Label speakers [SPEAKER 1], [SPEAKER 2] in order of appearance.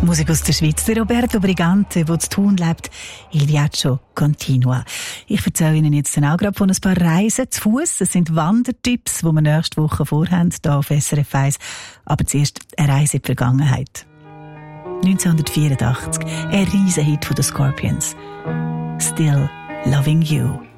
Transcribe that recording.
[SPEAKER 1] Musik aus der Schweiz. Der Roberto Brigante, der zu Thun lebt, Il Viaggio Continua. Ich erzähle Ihnen jetzt auch gerade von ein paar Reisen zu Fuss. Es sind Wandertipps, die wir nächste Woche vorhaben, hier auf SRF 1. Aber zuerst eine Reise in die Vergangenheit. 1984, ein Riesenhit von den Scorpions. Still Loving You.